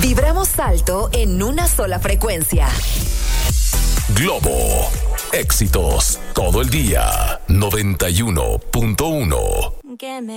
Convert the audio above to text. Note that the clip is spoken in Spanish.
Vibramos alto en una sola frecuencia. Globo. Éxitos todo el día. 91.1.